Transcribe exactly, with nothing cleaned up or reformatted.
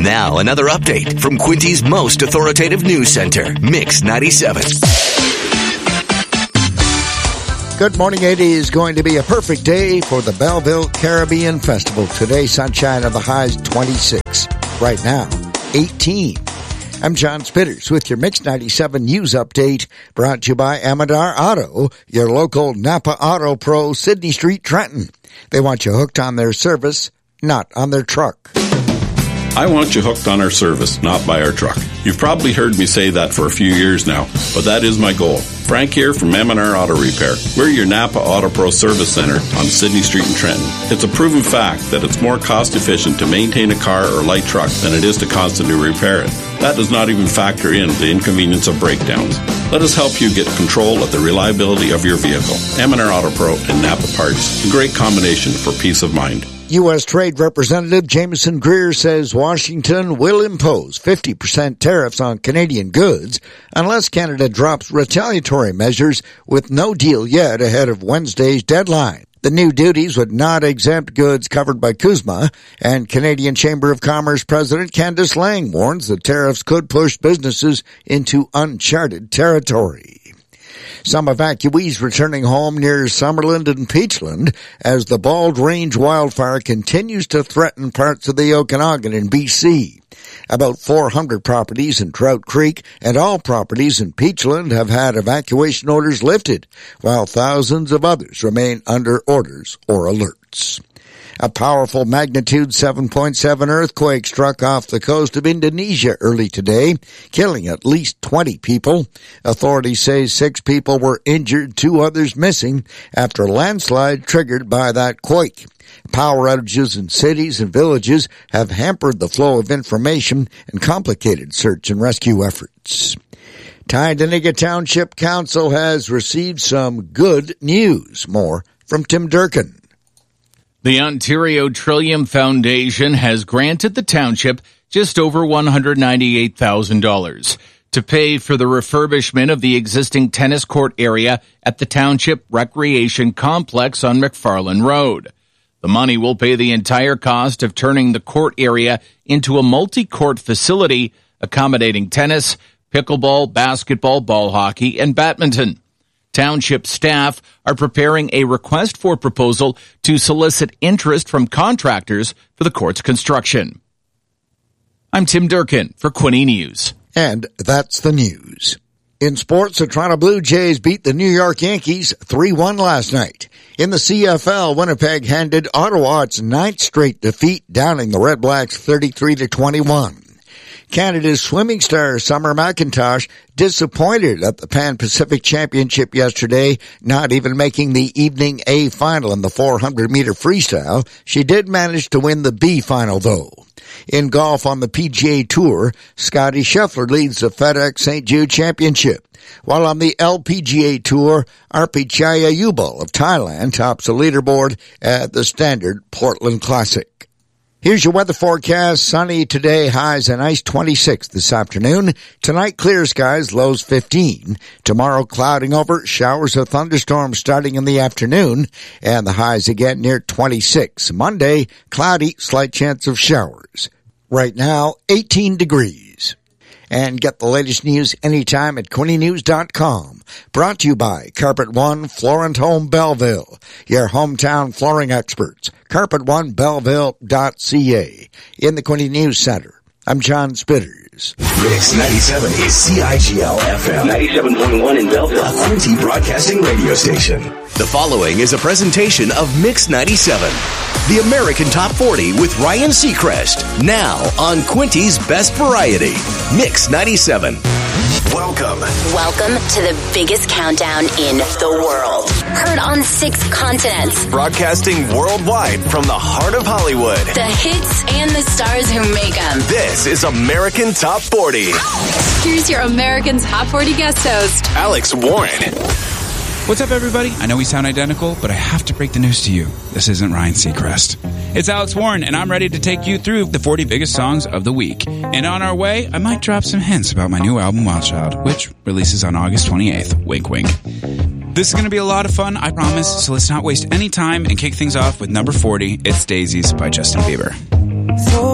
Now, another update from Quinty's most authoritative news center, Mix ninety-seven. Good morning. It is going to be a perfect day for the Belleville Caribbean Festival. Today, sunshine of the highs twenty-six. Right now, eighteen. I'm John Spitters with your Mix ninety-seven news update, brought to you by Amadar Auto, your local Napa Auto Pro, Sydney Street, Trenton. They want you hooked on their service, not on their truck. I want you hooked on our service, not by our truck. You've probably heard me say that for a few years now, but that is my goal. Frank here from Amadar Auto Repair. We're your Napa Auto Pro Service Center on Sydney Street in Trenton. It's a proven fact that it's more cost efficient to maintain a car or light truck than it is to constantly repair it. That does not even factor in the inconvenience of breakdowns. Let us help you get control of the reliability of your vehicle. Amadar Auto Pro and Napa Parts. A great combination for peace of mind. U S. Trade Representative Jameson Greer says Washington will impose fifty percent tariffs on Canadian goods unless Canada drops retaliatory measures, with no deal yet ahead of Wednesday's deadline. The new duties would not exempt goods covered by CUSMA, and Canadian Chamber of Commerce President Candice Lang warns the tariffs could push businesses into uncharted territory. Some evacuees returning home near Summerland and Peachland as the Bald Range wildfire continues to threaten parts of the Okanagan in B C. About four hundred properties in Trout Creek and all properties in Peachland have had evacuation orders lifted, while thousands of others remain under orders or alerts. A powerful magnitude seven point seven earthquake struck off the coast of Indonesia early today, killing at least twenty people. Authorities say six people were injured, two others missing, after a landslide triggered by that quake. Power outages in cities and villages have hampered the flow of information and complicated search and rescue efforts. Tyndonega Township Council has received some good news. More from Tim Durkin. The Ontario Trillium Foundation has granted the township just over one hundred ninety-eight thousand dollars to pay for the refurbishment of the existing tennis court area at the Township Recreation Complex on McFarland Road. The money will pay the entire cost of turning the court area into a multi-court facility accommodating tennis, pickleball, basketball, ball hockey, and badminton. Township staff are preparing a request for proposal to solicit interest from contractors for the court's construction. I'm Tim Durkin for Quinty News. And that's the news. In sports, the Toronto Blue Jays beat the New York Yankees three one last night. In the C F L, Winnipeg handed Ottawa its ninth straight defeat, downing the Red Blacks thirty-three to twenty-one. Canada's swimming star Summer McIntosh disappointed at the Pan Pacific Championship yesterday, not even making the evening A final in the four hundred meter freestyle. She did manage to win the B final, though. In golf on the P G A Tour, Scottie Scheffler leads the FedEx Saint Jude Championship, while on the L P G A Tour, Arpichaya Yubal of Thailand tops the leaderboard at the Standard Portland Classic. Here's your weather forecast. Sunny today, highs and ice twenty-six this afternoon. Tonight, clear skies, lows fifteen. Tomorrow, clouding over, showers or thunderstorms starting in the afternoon, and the highs again near twenty-six. Monday, cloudy, slight chance of showers. Right now, eighteen degrees. And get the latest news anytime at Quinty News dot com. Brought to you by Carpet One Florent Home Belleville, your hometown flooring experts. Carpet One Belleville dot C A. In the Quinty News Center, I'm John Spitters. Mix ninety-seven is C I G L F M ninety-seven point one in Belleville, a Quinty broadcasting radio station. The following is a presentation of Mix ninety-seven, the American Top forty with Ryan Seacrest. Now on Quinty's Best Variety, Mix ninety-seven. Welcome. Welcome to the biggest countdown in the world. Heard on six continents. Broadcasting worldwide from the heart of Hollywood. The hits and the stars who make them. This is American Top forty. Here's your American Top forty guest host, Alex Warren. What's up, everybody? I know we sound identical, but I have to break the news to you. This isn't Ryan Seacrest. It's Alex Warren, and I'm ready to take you through the forty biggest songs of the week. And on our way, I might drop some hints about my new album, Wild Child, which releases on August twenty-eighth. Wink, wink. This is going to be a lot of fun, I promise, so let's not waste any time and kick things off with number forty. It's Daisies by Justin Bieber.